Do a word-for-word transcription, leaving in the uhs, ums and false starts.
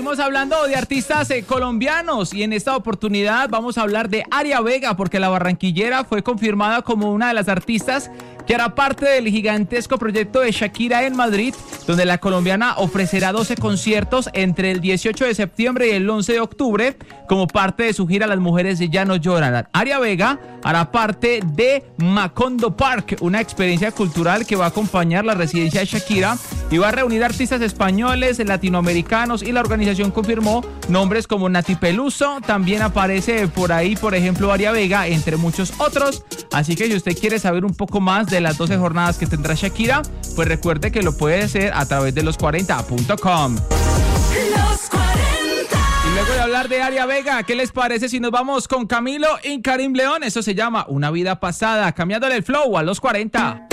Estamos hablando de artistas eh, colombianos y en esta oportunidad vamos a hablar de Aria Vega porque la barranquillera fue confirmada como una de las artistas que hará parte del gigantesco proyecto de Shakira en Madrid, donde la colombiana ofrecerá doce conciertos entre el dieciocho de septiembre y el once de octubre como parte de su gira Las Mujeres Ya No Lloran. Aria Vega hará parte de Macondo Park, una experiencia cultural que va a acompañar la residencia de Shakira y va a reunir artistas españoles, latinoamericanos, y la organización confirmó nombres como Nati Peluso. También aparece por ahí, por ejemplo, Aria Vega, entre muchos otros. Así que si usted quiere saber un poco más de las doce jornadas que tendrá Shakira, pues recuerde que lo puede hacer a través de los cuarenta punto com. Los cuarenta. Y luego de hablar de Aria Vega, ¿qué les parece si nos vamos con Camilo y Karim León? Eso se llama Una Vida Pasada, cambiándole el flow a los cuarenta.